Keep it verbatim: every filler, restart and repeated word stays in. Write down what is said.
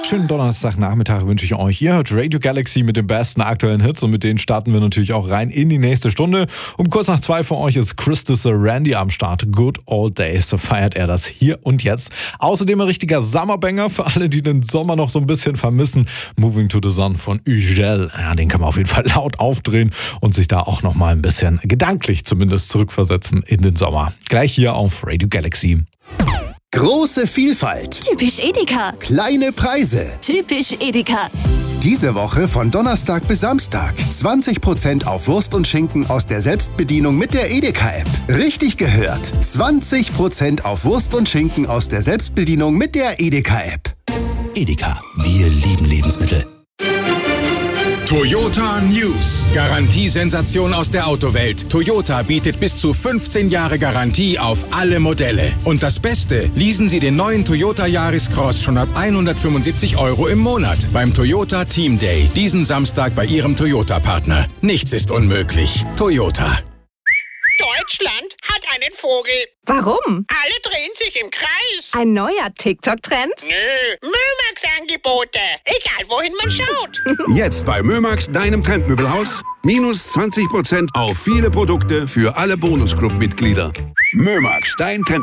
Schönen Donnerstagnachmittag wünsche ich euch. Ihr hört Radio Galaxy mit den besten aktuellen Hits und mit denen starten wir natürlich auch rein in die nächste Stunde. Um kurz nach zwei für euch ist Christopher Randy am Start. Good Old Days, so feiert er das hier und jetzt. Außerdem ein richtiger Summerbanger für alle, die den Sommer noch so ein bisschen vermissen. Moving to the Sun von Ugel. Ja, den kann man auf jeden Fall laut aufdrehen und sich da auch nochmal ein bisschen gedanklich zumindest zurückversetzen in den Sommer. Gleich hier auf Radio Galaxy. Große Vielfalt. Typisch Edeka. Kleine Preise. Typisch Edeka. Diese Woche von Donnerstag bis Samstag. zwanzig Prozent auf Wurst und Schinken aus der Selbstbedienung mit der Edeka-App. Richtig gehört. zwanzig Prozent auf Wurst und Schinken aus der Selbstbedienung mit der Edeka-App. Edeka, wir lieben Lebensmittel. Toyota News. Garantiesensation aus der Autowelt. Toyota bietet bis zu fünfzehn Jahre Garantie auf alle Modelle. Und das Beste, leasen Sie den neuen Toyota Yaris Cross schon ab hundertfünfundsiebzig Euro im Monat beim Toyota Team Day. Diesen Samstag bei Ihrem Toyota-Partner. Nichts ist unmöglich. Toyota. Deutschland hat einen Vogel. Warum? Alle drehen sich im Kreis. Ein neuer TikTok-Trend? Nö, Mömax-Angebote. Egal, wohin man schaut. Jetzt bei Mömax, deinem Trendmöbelhaus. Minus zwanzig Prozent auf viele Produkte für alle Bonusclub-Mitglieder. Mömax, dein Trend.